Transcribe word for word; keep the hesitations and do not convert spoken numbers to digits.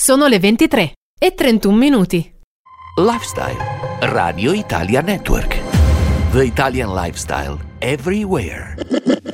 Sono le ventitré e trentuno minuti. Lifestyle. Radio Italia Network. The Italian Lifestyle. Everywhere.